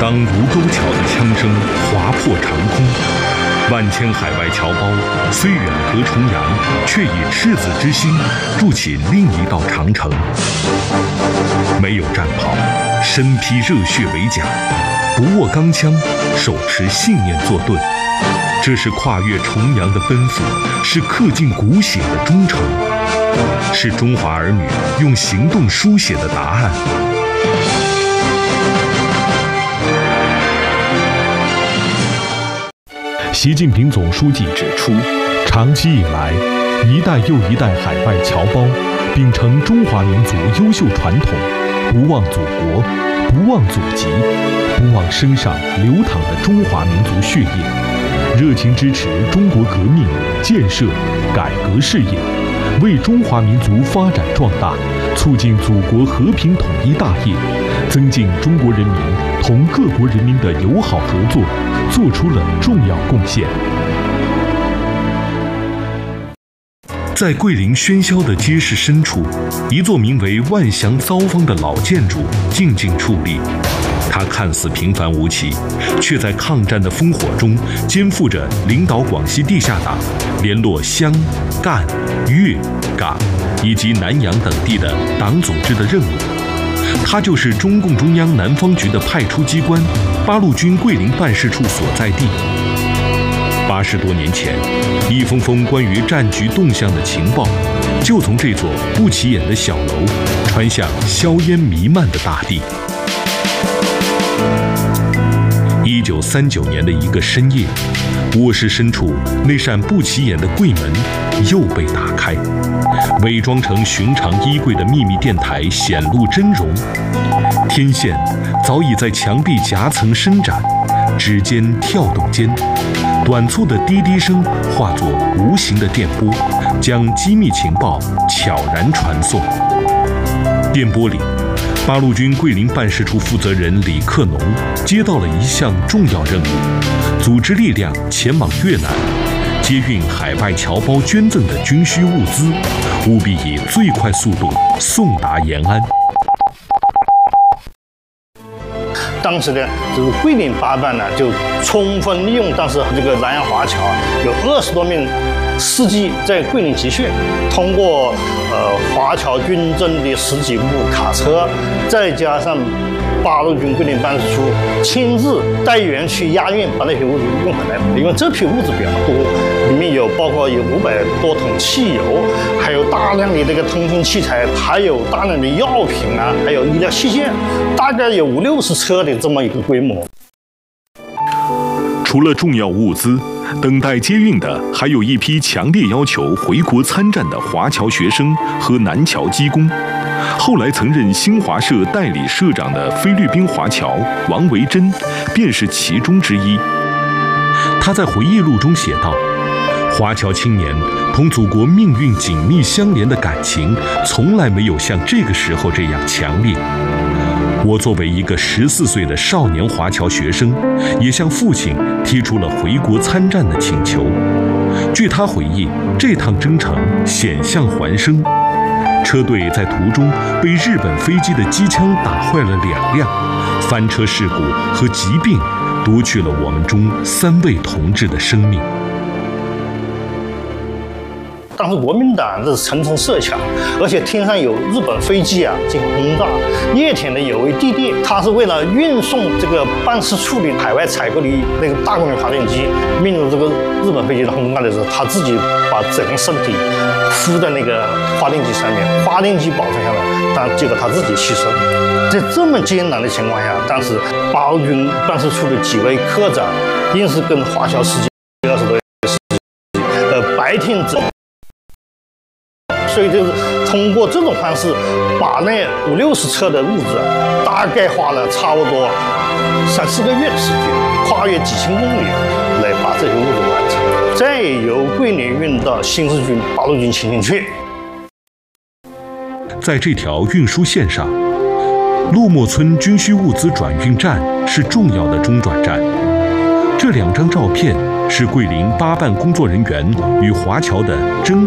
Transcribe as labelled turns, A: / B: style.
A: 当卢沟桥的枪声划破长空，万千海外侨胞虽远隔重洋，却以赤子之心筑起另一道长城。没有战袍，身披热血围甲，不握钢枪，手持信念作盾。这是跨越重洋的奔赴，是刻进骨血的忠诚，是中华儿女用行动书写的答案。
B: 习近平总书记指出，长期以来，一代又一代海外侨胞秉承中华民族优秀传统，不忘祖国，不忘祖籍，不忘身上流淌的中华民族血液，热情支持中国革命、建设、改革事业，为中华民族发展壮大、促进祖国和平统一大业，增进中国人民同各国人民的友好合作，做出了重要贡献。
A: 在桂林喧嚣的街市深处，一座名为万祥糟坊的老建筑静静矗立。它看似平凡无奇，却在抗战的烽火中肩负着领导广西地下党、联络湘、赣、粤、港以及南洋等地的党组织的任务。它就是中共中央南方局的派出机关八路军桂林办事处所在地。80多年前，一封封关于战局动向的情报，就从这座不起眼的小楼传向硝烟弥漫的大地。1939年的一个深夜，卧室深处那扇不起眼的柜门又被打开，伪装成寻常衣柜的秘密电台显露真容。天线早已在墙壁夹层伸展，指尖跳动间，短促的滴滴声化作无形的电波，将机密情报悄然传送。电波里，八路军桂林办事处负责人李克农接到了一项重要任务，组织力量前往越南，接运海外侨胞捐赠的军需物资，务必以最快速度送达延安。
C: 当时呢，这个桂林八办呢，就充分利用当时这个南洋华侨有20多名司机在桂林集训，通过华侨军政的10几部卡车，再加上八路军桂林办事处亲自带员去押运，把那批物资运回来。因为这批物资比较多，里面包括有500多桶汽油，还有大量的这个通讯器材，还有大量的药品啊，还有医疗器械，大概有50-60车的这么一个规模。
A: 除了重要物资，等待接运的还有一批强烈要求回国参战的华侨学生和南侨机工。后来曾任新华社代理社长的菲律宾华侨王维珍便是其中之一。他在回忆录中写道：华侨青年同祖国命运紧密相连的感情从来没有像这个时候这样强烈。我作为一个14岁的少年华侨学生，也向父亲提出了回国参战的请求。据他回忆，这趟征程险象环生，车队在途中被日本飞机的机枪打坏了2辆，翻车事故和疾病夺去了我们中3位同志的生命。
C: 当时国民党这是层层设墙，而且天上有日本飞机啊进行轰炸。叶挺的有一弟弟，他是为了运送这个办事处的海外采购的那个大功率发电机，面对这个日本飞机的轰炸的时候，他自己把整个身体敷在那个发电机上面，发电机保存下来，但结果他自己牺牲。在这么艰难的情况下，当时八路军办事处的几位科长硬是跟华侨司机20多位司机，白天走。所以就是通过这种方式，把那50-60车的物资，大概花了差不多3-4个月的时间，跨越几千公里来把这些物资完成，再由桂林运到新四军八路军前线去。
A: 在这条运输线上，陆墨村军需物资转运站是重要的中转站。这2张照片是桂林8办工作人员与华侨的珍